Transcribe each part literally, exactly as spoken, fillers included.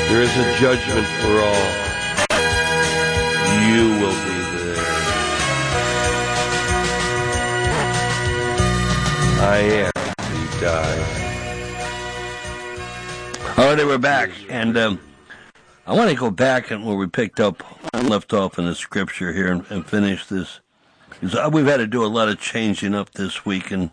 There is a judgment for all. You will be there. I am. He died. All right, we're back, and um, I want to go back and where we picked up, left off in the scripture here, and, and finish this. Because we've had to do a lot of changing up this week, and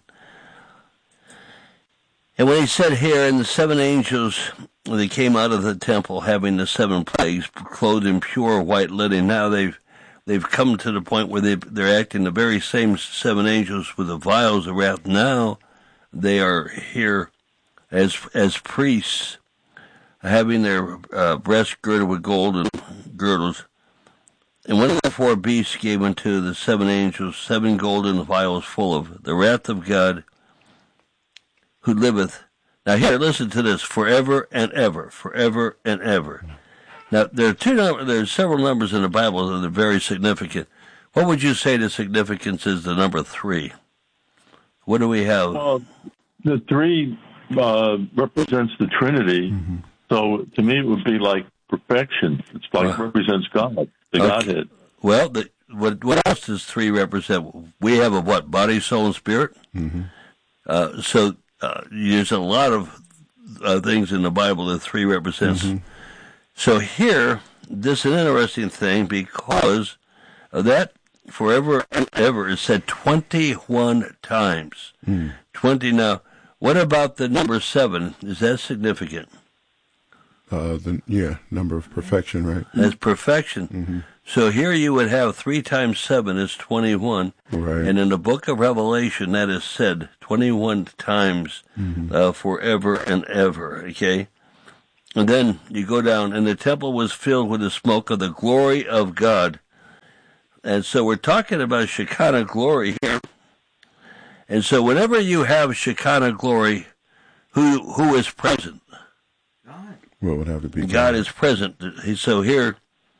and when he said here, and the seven angels, they came out of the temple having the seven plagues, clothed in pure white linen. Now they've they've come to the point where they they're acting the very same seven angels with the vials of wrath. Now they are here as as priests, having their uh, breasts girded with golden girdles. And one of the four beasts gave unto the seven angels seven golden vials full of the wrath of God, who liveth. Now here, listen to this: forever and ever, forever and ever. Now there are two. Num- there are several numbers in the Bible that are very significant. What would you say the significance is? The number three. What do we have? Well, the three uh, represents the Trinity. Mm-hmm. So to me, it would be like perfection. It's like uh, represents God, the okay. Godhead. Well, the, what what else does three represent? We have a what? Body, soul, and spirit. Mm-hmm. Uh, so. Uh, there's a lot of uh, things in the Bible that three represents. Mm-hmm. So here, this is an interesting thing because that forever and ever is said twenty-one times. Mm. twenty. Now, what about the number seven? Is that significant? Uh, the yeah, number of perfection, right? That's perfection. Mm-hmm. So here you would have three times seven is twenty-one. Right. And in the book of Revelation, that is said twenty-one times mm-hmm. uh, forever and ever, okay? And then you go down, and the temple was filled with the smoke of the glory of God. And so we're talking about Shekinah glory here. And so whenever you have Shekinah glory, who who is present? God. What would have to be God? God is present. So here,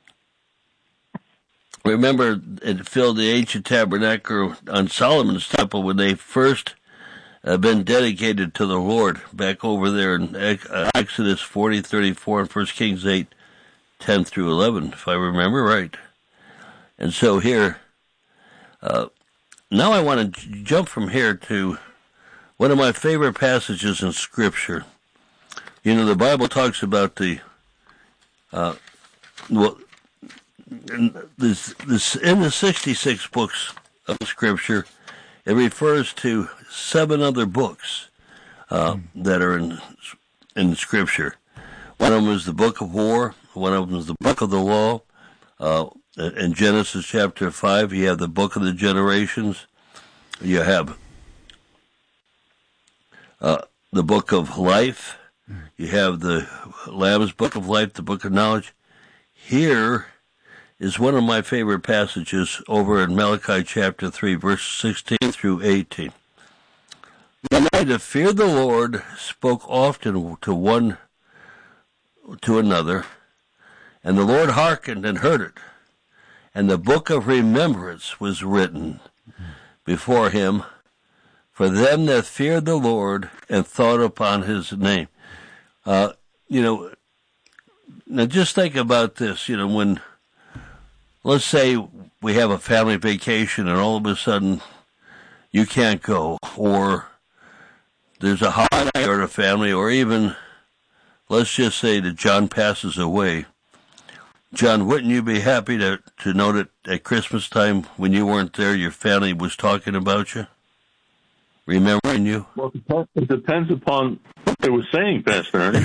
remember, it filled the ancient tabernacle on Solomon's temple when they first uh, been dedicated to the Lord, back over there in uh, Exodus forty thirty-four and First Kings eight ten through eleven, if I remember right. And so here, uh, now I want to j- jump from here to one of my favorite passages in Scripture. You know, the Bible talks about the, uh, well, in, this, this, in the sixty-six books of Scripture, it refers to seven other books uh, that are in in Scripture. One of them is the Book of War. One of them is the Book of the Law. Uh, in Genesis chapter five, you have the Book of the Generations. You have uh, the Book of Life. You have the Lamb's Book of Life, the Book of Knowledge. Here is one of my favorite passages over in Malachi chapter three, verse sixteen through eighteen. And they that feared the Lord spoke often to one to another, and the Lord hearkened and heard it. And the book of remembrance was written before him for them that feared the Lord and thought upon his name. Uh, you know, now just think about this, you know, when, let's say we have a family vacation and all of a sudden you can't go, or there's a holiday or a family, or even, let's just say that John passes away. John, wouldn't you be happy to, to know that at Christmas time when you weren't there, your family was talking about you? Remembering you? Well, it depends upon what they were saying, Pastor Ernie.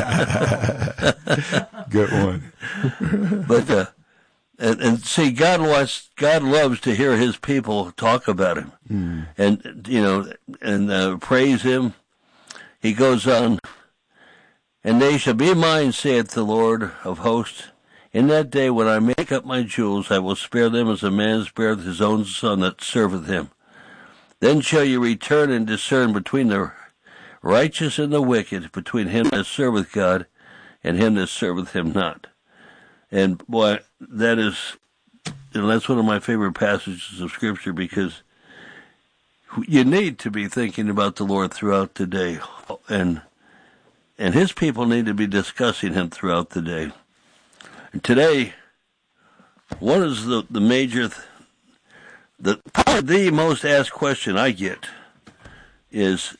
Good one. But, uh, and, and see, God wants, God loves to hear his people talk about him. Mm. And, you know, and uh, praise him. He goes on, and they shall be mine, saith the Lord of hosts. In that day when I make up my jewels, I will spare them as a man spareth his own son that serveth him. Then shall you return and discern between the righteous and the wicked, between him that serveth God and him that serveth him not. And boy, that is, you know, that's one of my favorite passages of Scripture, because you need to be thinking about the Lord throughout the day. And and his people need to be discussing him throughout the day. And today, what is the, the major, th- the probably the most asked question I get is,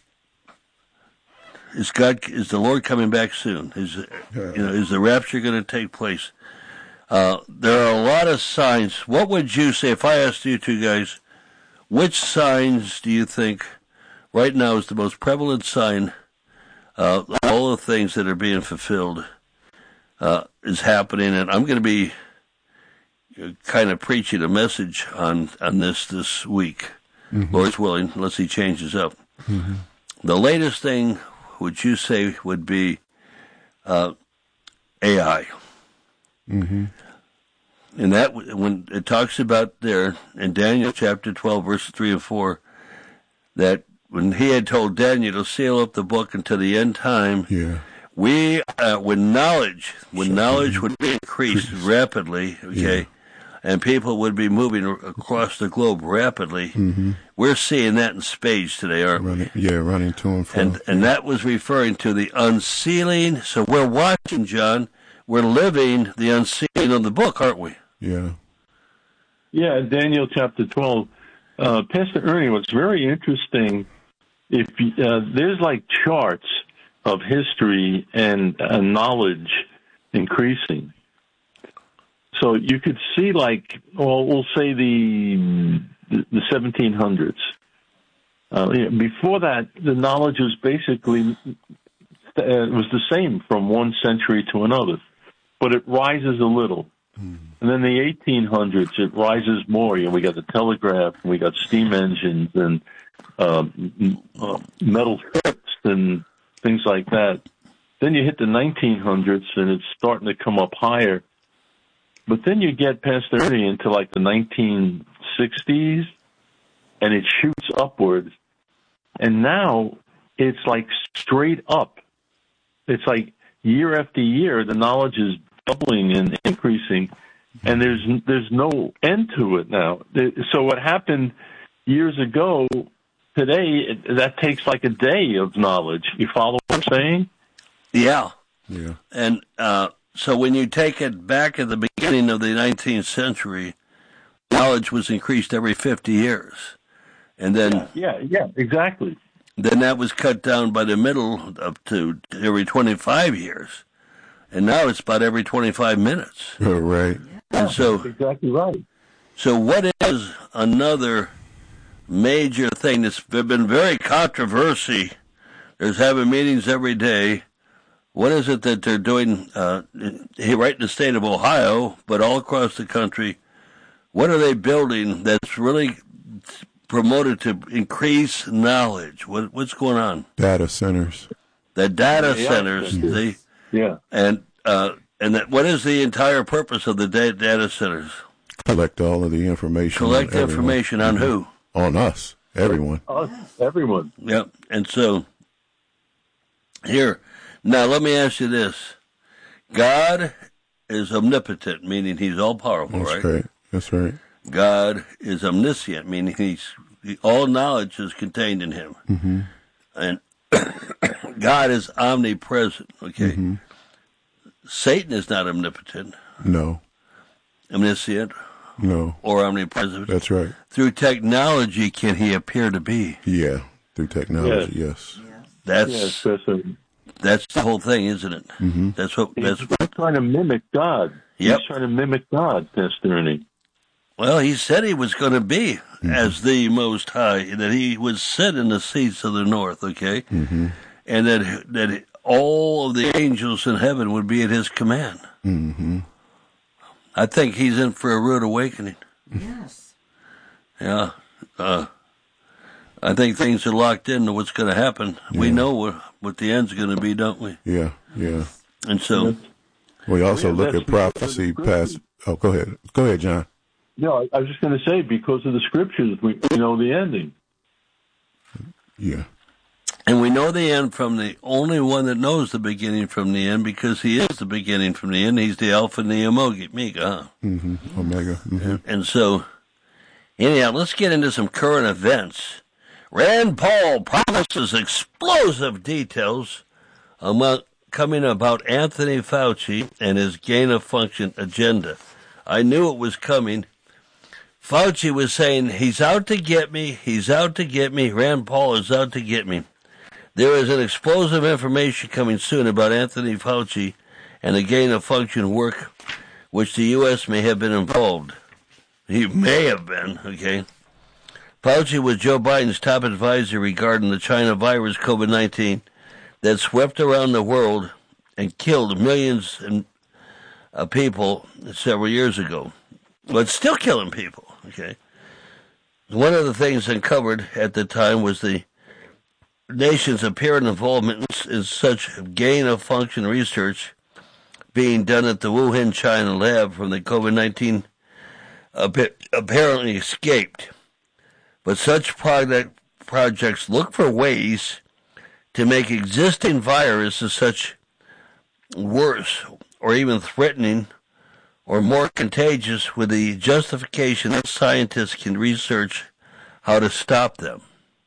is God, is the Lord coming back soon? Is, you know, is the rapture going to take place? Uh, there are a lot of signs. What would you say, if I asked you two guys, which signs do you think right now is the most prevalent sign uh, of all the things that are being fulfilled uh, is happening? And I'm going to be kind of preaching a message on, on this this week, mm-hmm. Lord's willing, unless he changes up. Mm-hmm. The latest thing, would you say, would be uh, A I. Mm-hmm. And that, when it talks about there in Daniel chapter twelve, verses three and four, that when he had told Daniel to seal up the book until the end time, yeah. we, uh, when knowledge, when knowledge would be increased rapidly, okay, yeah. and people would be moving across the globe rapidly, mm-hmm. we're seeing that in spades today, aren't running, we? Yeah, running to and from. And, and that was referring to the unsealing. So we're watching, John. We're living the unsealing of the book, aren't we? Yeah. Yeah, Daniel chapter twelve. Uh, Pastor Ernie, what's very interesting, if uh, there's like charts of history and uh, knowledge increasing. So you could see, like, well, we'll say the the seventeen hundreds. Uh, you know, before that, the knowledge was basically uh, was the same from one century to another. But it rises a little. Mm. And then the eighteen hundreds, it rises more. You know, we got the telegraph, and we got steam engines, and uh, uh, metal ships, and things like that. Then you hit the nineteen hundreds, and it's starting to come up higher. But then you get past thirty into like the nineteen sixties, and it shoots upwards. And now it's like straight up. It's like year after year, the knowledge is doubling and increasing, and there's there's no end to it now. So what happened years ago, today, it, that takes like a day of knowledge. You follow what I'm saying? Yeah. Yeah. And uh, so when you take it back at the beginning of the nineteenth century, knowledge was increased every fifty years. And then... Yeah, yeah, yeah, exactly. Then that was cut down by the middle up to every twenty-five years. And now it's about every twenty-five minutes. Oh, right. Yeah, and so, that's exactly right. So what is another major thing that's been very controversy? There's having meetings every day. What is it that they're doing uh, right in the state of Ohio, but all across the country? What are they building that's really promoted to increase knowledge? What, what's going on? Data centers. The data yeah, centers. Yeah. The, yeah. And uh, and that, what is the entire purpose of the da- data centers? Collect all of the information. Collect on information on who? On us, everyone. Us, everyone. Yep. And so here, now let me ask you this: God is omnipotent, meaning He's all powerful, That's right? right. That's right. God is omniscient, meaning He's all knowledge is contained in Him, mm-hmm. and God is omnipresent. Okay. Mm-hmm. Satan is not omnipotent. No. Omniscient. No. Or omnipresent. That's right. Through technology, can he appear to be? Yeah. Through technology, yes. yes. That's yes, that's, a, that's the whole thing, isn't it? Mm-hmm. That's what. He's That's what, trying to mimic God. Yep. He's trying to mimic God, Pastor Ernie. Well, he said he was going to be mm-hmm. as the Most High, that he would sit in the seats of the north, okay? Mm-hmm. And that that all of the angels in heaven would be at his command. Mm-hmm. I think he's in for a rude awakening. Yes. Yeah. Uh, I think things are locked into what's going to happen. Yeah. We know what, what the end's going to be, don't we? Yeah, yeah. And so... We also yeah, look at prophecy past... Oh, go ahead. Go ahead, John. No, I was just going to say, because of the scriptures, we, we know the ending. Yeah. And we know the end from the only one that knows the beginning from the end, because he is the beginning from the end. He's the Alpha and the Omega, huh? Mm-hmm. Omega. Mm-hmm. And, and so, anyhow, let's get into some current events. Rand Paul promises explosive details among coming about Anthony Fauci and his gain-of-function agenda. I knew it was coming. Fauci was saying, he's out to get me, he's out to get me, Rand Paul is out to get me. There is an explosive information coming soon about Anthony Fauci and the gain-of-function work which the U S may have been involved. He may have been, okay? Fauci was Joe Biden's top advisor regarding the China virus, COVID nineteen, that swept around the world and killed millions of people several years ago. But it's still killing people, okay? One of the things uncovered at the time was the nation's apparent involvement in such gain-of-function research being done at the Wuhan, China lab from the COVID nineteen apparently escaped. But such product projects look for ways to make existing viruses such worse or even threatening or more contagious with the justification that scientists can research how to stop them.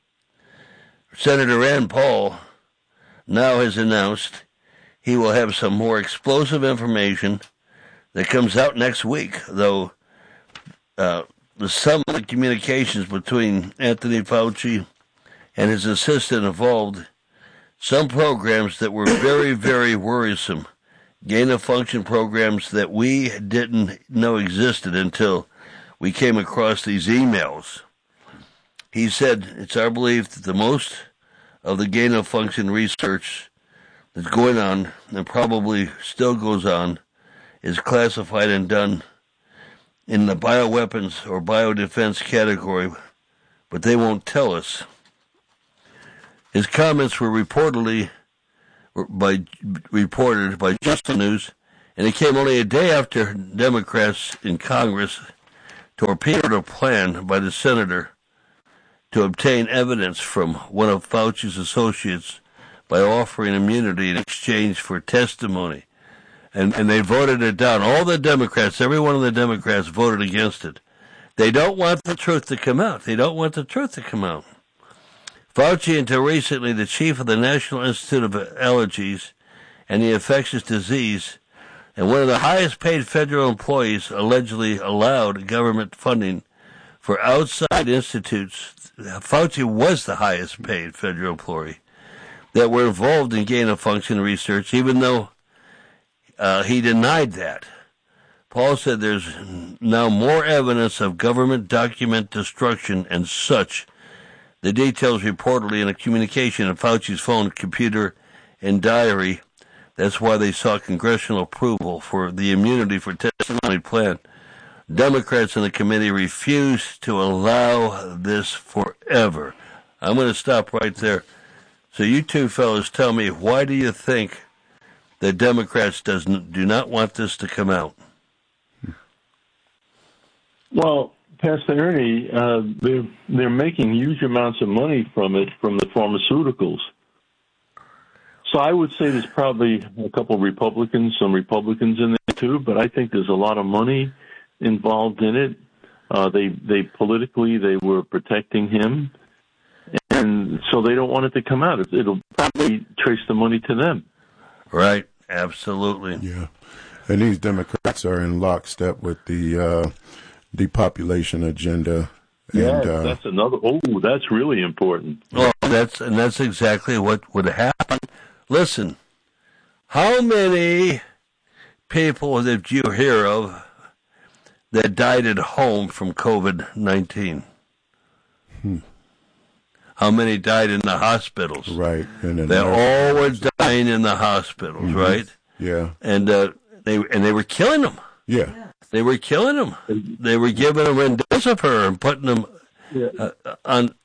Senator Rand Paul now has announced he will have some more explosive information that comes out next week, though uh, the some of the communications between Anthony Fauci and his assistant involved some programs that were very, very worrisome, gain-of-function programs that we didn't know existed until we came across these emails. He said, it's our belief that the most of the gain-of-function research that's going on, and probably still goes on, is classified and done in the bioweapons or biodefense category, but they won't tell us. His comments were reportedly by reported by Just the News, and it came only a day after Democrats in Congress torpedoed a plan by the senator to obtain evidence from one of Fauci's associates by offering immunity in exchange for testimony. And, and they voted it down. All the Democrats, every one of the Democrats voted against it. They don't want the truth to come out. They don't want the truth to come out. Fauci, until recently the chief of the National Institute of Allergies and the Infectious Disease, and one of the highest paid federal employees, allegedly allowed government funding for outside institutes. Fauci was the highest paid federal employee that were involved in gain-of-function research, even though uh, he denied that. Paul said there's now more evidence of government document destruction and such. The details reportedly in a communication in Fauci's phone, computer, and diary. That's why they sought congressional approval for the immunity for testimony plan. Democrats in the committee refused to allow this forever. I'm going to stop right there. So you two fellows tell me, why do you think the Democrats doesn't do not want this to come out? Well, Pastor Ernie, uh, they're they're making huge amounts of money from it, from the pharmaceuticals. So I would say there's probably a couple of Republicans, some Republicans in there too, but I think there's a lot of money involved in it. Uh, they they politically they were protecting him, and so they don't want it to come out. It, it'll probably trace the money to them. Right, absolutely. Yeah, and these Democrats are in lockstep with the uh, depopulation agenda. Yeah, and, uh, that's another. Oh, that's really important. Well, that's and that's exactly what would happen. Listen, how many people did you hear of that died at home from COVID nineteen? Hmm. How many died in the hospitals? Right. And they all were dying in the hospitals, mm-hmm. right? Yeah. And uh, they and they were killing them. Yeah. They were killing them. They were giving them remdesivir and putting them yeah. uh, on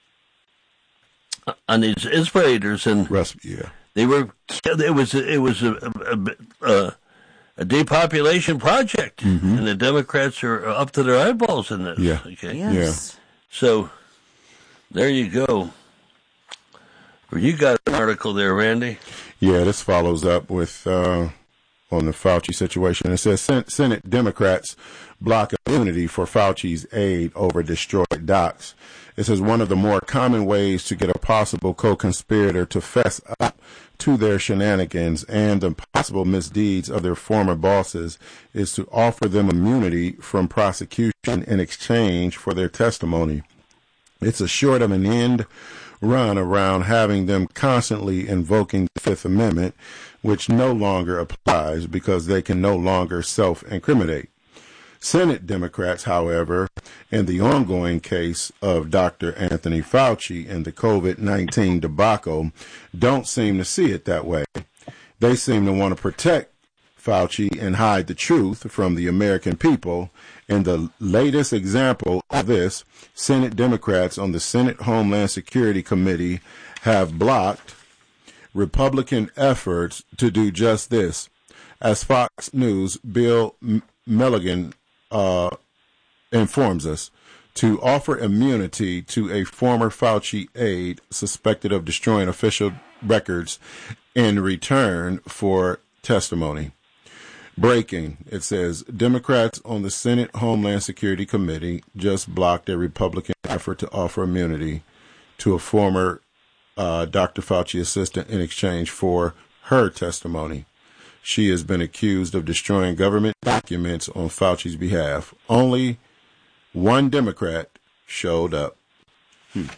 on these respirators, and Rest, yeah. they were. It was it was a a, a, a depopulation project, mm-hmm. and the Democrats are up to their eyeballs in this. Yeah. Okay. Yes. Yeah. So there you go. You got an article there, Randy. Yeah, this follows up with uh, on the Fauci situation. It says Senate Democrats block immunity for Fauci's aide over destroyed docs. It says one of the more common ways to get a possible co-conspirator to fess up to their shenanigans and the possible misdeeds of their former bosses is to offer them immunity from prosecution in exchange for their testimony. It's a short of an end run around having them constantly invoking the Fifth Amendment, which no longer applies because they can no longer self-incriminate. Senate Democrats, however, in the ongoing case of Doctor Anthony Fauci and the COVID nineteen debacle, don't seem to see it that way. They seem to want to protect Fauci and hide the truth from the American people. In the latest example of this, Senate Democrats on the Senate Homeland Security Committee have blocked Republican efforts to do just this. As Fox News' Bill Milligan uh, informs us, to offer immunity to a former Fauci aide suspected of destroying official records in return for testimony. Breaking, it says, Democrats on the Senate Homeland Security Committee just blocked a Republican effort to offer immunity to a former uh, Doctor Fauci assistant in exchange for her testimony. She has been accused of destroying government documents on Fauci's behalf. Only one Democrat showed up. Hmm.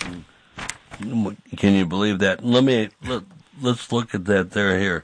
Can you believe that? Let me let, let's look at that there here.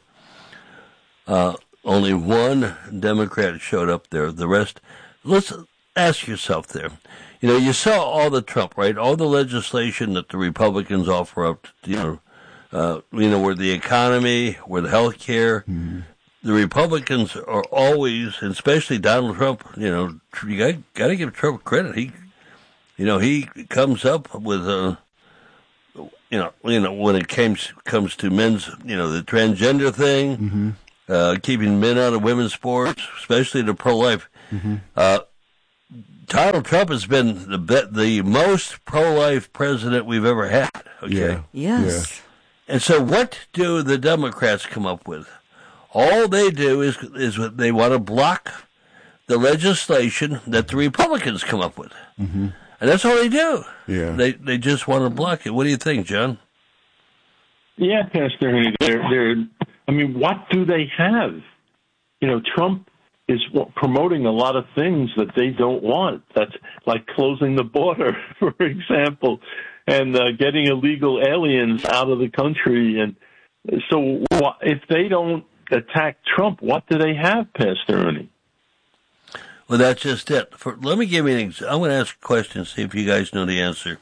Uh, only one Democrat showed up there. The rest, let's ask yourself there. You know, you saw all the Trump, right? All the legislation that the Republicans offer up, to, you know, uh, you know, where the economy, where the health care. Mm-hmm. The Republicans are always, and especially Donald Trump, you know, you got, got to give Trump credit. He, you know, he comes up with, uh, you know, you know, when it comes comes to men's, you know, the transgender thing, mm-hmm. uh, keeping men out of women's sports, especially the pro-life. Mm-hmm. Uh, Donald Trump has been the the most pro-life president we've ever had. Okay. Yeah. Yes. Yeah. And so, what do the Democrats come up with? All they do is is they want to block the legislation that the Republicans come up with, mm-hmm. and that's all they do. Yeah, they they just want to block it. What do you think, John? Yeah, Pastor Ernie, they're they're. I mean, what do they have? You know, Trump is promoting a lot of things that they don't want. That's like closing the border, for example, and uh, getting illegal aliens out of the country. And so, if they don't attack Trump, what do they have, Pastor Ernie? Well, that's just it. For, let me give you an example. I'm going to ask a question, see if you guys know the answer.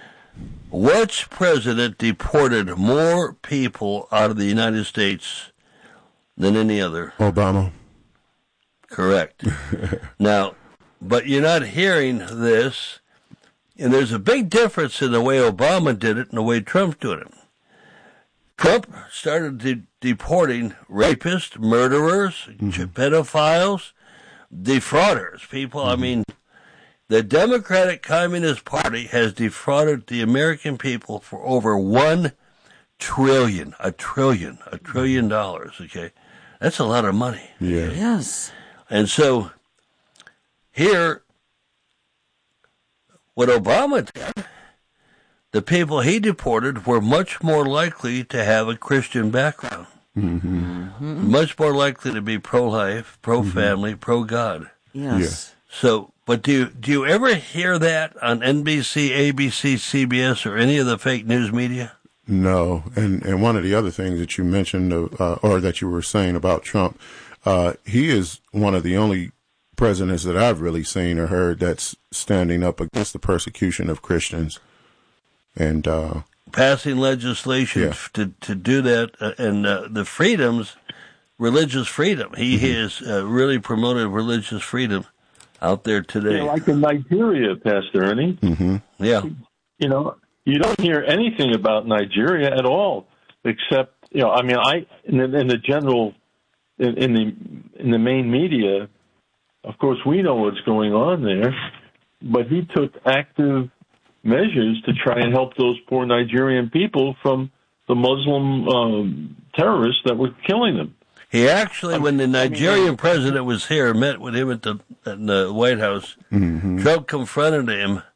Which president deported more people out of the United States than any other? Obama. Correct. Now, but you're not hearing this, and there's a big difference in the way Obama did it and the way Trump's doing it. Trump started de- deporting rapists, murderers, mm-hmm. pedophiles, defrauders. People, mm-hmm. I mean, the Democratic Communist Party has defrauded the American people for over one trillion, a trillion, a trillion dollars, okay? That's a lot of money. Yeah. Yes. And so here, what Obama did, the people he deported were much more likely to have a Christian background, mm-hmm. Mm-hmm. much more likely to be pro-life, pro-family, mm-hmm. pro-God. Yes. Yeah. So, but do you, do you ever hear that on N B C, A B C, C B S, or any of the fake news media? No. And and one of the other things that you mentioned, uh, or that you were saying about Trump, uh, he is one of the only presidents that I've really seen or heard that's standing up against the persecution of Christians. And uh, passing legislation yeah. to to do that, uh, and uh, the freedoms, religious freedom. He mm-hmm. has uh, really promoted religious freedom out there today. Yeah, like in Nigeria, Pastor Ernie. Mm-hmm. Yeah. You know, you don't hear anything about Nigeria at all, except, you know, I mean, I in the, in the general, in, in the in the main media, of course, we know what's going on there, but he took active measures to try and help those poor Nigerian people from the Muslim um, terrorists that were killing them. He actually, when the Nigerian president was here, met with him at the, at the White House. Mm-hmm. Trump confronted him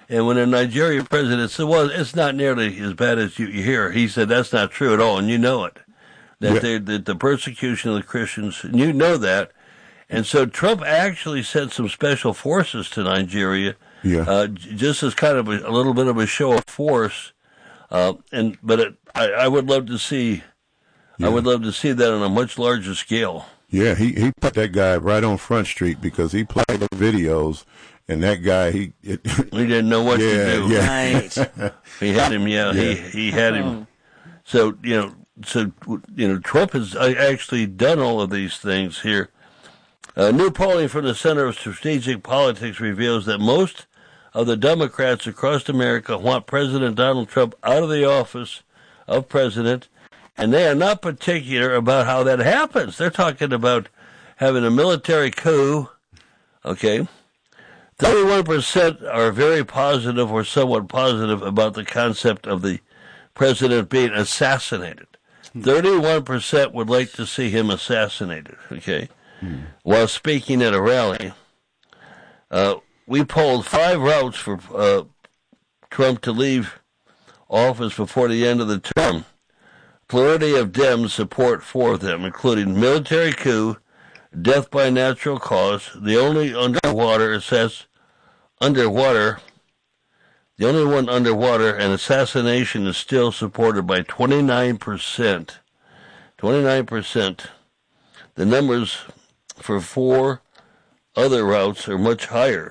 And when the Nigerian president said, well, it's not nearly as bad as you, you hear, he said, that's not true at all, and you know it. That, yeah. they, that the persecution of the Christians, and you know that. And so Trump actually sent some special forces to Nigeria, yeah. uh, just as kind of a, a little bit of a show of force. Uh, and But it, I, I would love to see, yeah. I would love to see that on a much larger scale. Yeah, he, he put that guy right on Front Street because he played the videos. And that guy, he... It, he didn't know what yeah, to do. Yeah. Right. He had him, yeah, yeah. He, he had him. So, you know, so, you know, Trump has actually done all of these things here. Uh, new polling from the Center of Strategic Politics reveals that most of the Democrats across America want President Donald Trump out of the office of president, and they are not particular about how that happens. They're talking about having a military coup, okay? thirty-one percent are very positive or somewhat positive about the concept of the president being assassinated. thirty-one percent would like to see him assassinated, okay? Hmm. While speaking at a rally, uh, we polled five routes for uh, Trump to leave office before the end of the term. Plurality of Dems support four of them, including military coup, death by natural cause, the only underwater assess underwater, the only one underwater, and assassination is still supported by twenty-nine percent. twenty-nine percent. The numbers for four other routes are much higher.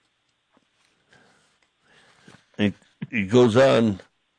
It, it goes on,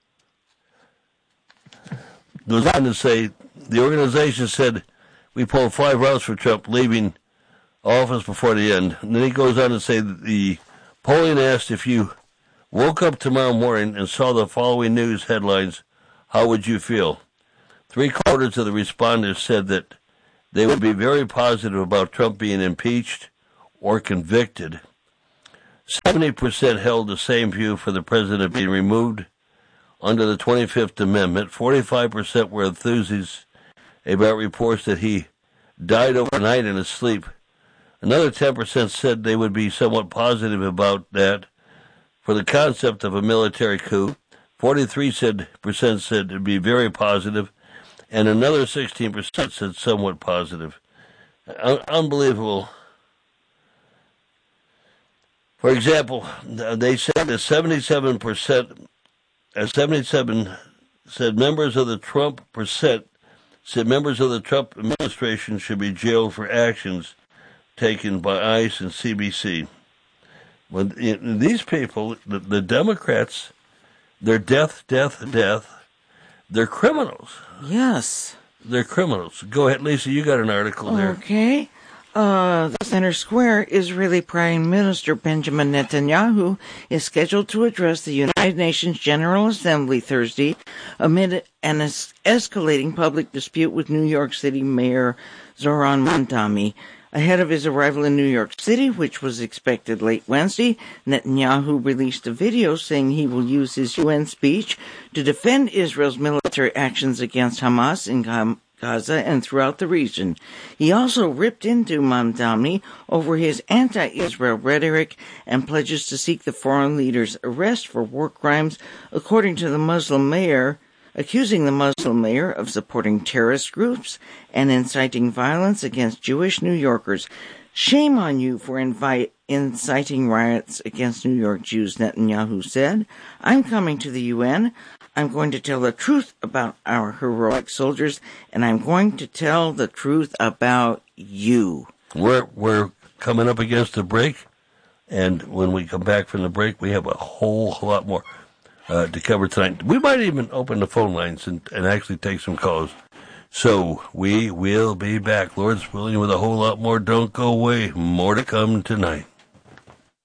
goes on to say, the organization said, we polled five routes for Trump leaving office before the end. And then he goes on to say that the polling asked if you woke up tomorrow morning and saw the following news headlines, how would you feel? Three quarters of the respondents said that they would be very positive about Trump being impeached or convicted. seventy percent held the same view for the president being removed under the twenty-fifth Amendment. forty-five percent were enthusiastic about reports that he died overnight in his sleep. Another ten percent said they would be somewhat positive about that for the concept of a military coup. forty-three percent said it would be very positive, and another sixteen percent said somewhat positive. Un- unbelievable. For example, they said that seventy-seven percent, uh, seventy-seven said members of the Trump percent said members of the Trump administration should be jailed for actions taken by ICE and C B C. When these people, the, the Democrats, they're death, death, death. They're criminals. Yes. They're criminals. Go ahead, Lisa. You got an article there. Okay. Uh, the Center Square, Israeli Prime Minister Benjamin Netanyahu is scheduled to address the United Nations General Assembly Thursday amid an es- escalating public dispute with New York City Mayor Zohran Mamdani. Ahead of his arrival in New York City, which was expected late Wednesday, Netanyahu released a video saying he will use his U N speech to defend Israel's military actions against Hamas in Gaza. Gaza and throughout the region. He also ripped into Mamdani over his anti-Israel rhetoric and pledges to seek the foreign leader's arrest for war crimes, according to the Muslim mayor, accusing the Muslim mayor of supporting terrorist groups and inciting violence against Jewish New Yorkers. Shame on you for invite, inciting riots against New York Jews, Netanyahu said. I'm coming to the U N. I'm going to tell the truth about our heroic soldiers, and I'm going to tell the truth about you. We're we're coming up against the break, and when we come back from the break, we have a whole lot more uh, to cover tonight. We might even open the phone lines and, and actually take some calls. So we will be back, Lord's willing, with a whole lot more. Don't go away. More to come tonight.